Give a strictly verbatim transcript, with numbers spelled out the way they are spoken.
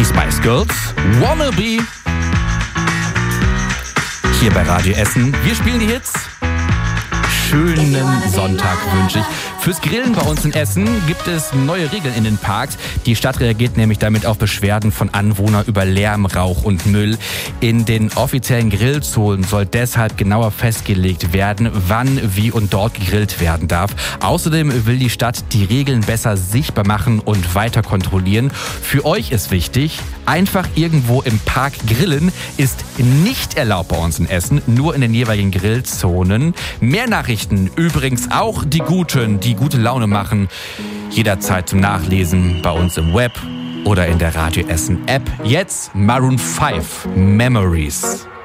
Spice Girls, Wannabe. Hier bei Radio Essen. Wir spielen die Hits. Schönen Sonntag wünsche ich. Fürs Grillen bei uns in Essen gibt es neue Regeln in den Parks. Die Stadt reagiert nämlich damit auf Beschwerden von Anwohnern über Lärm, Rauch und Müll. In den offiziellen Grillzonen soll deshalb genauer festgelegt werden, wann, wie und dort gegrillt werden darf. Außerdem will die Stadt die Regeln besser sichtbar machen und weiter kontrollieren. Für euch ist wichtig, einfach irgendwo im Park grillen ist nicht erlaubt bei uns in Essen, nur in den jeweiligen Grillzonen. Mehr Nachrichten, übrigens auch die guten, die gute Laune machen, jederzeit zum Nachlesen bei uns im Web oder in der Radio Essen App. Jetzt Maroon fünf, Memories.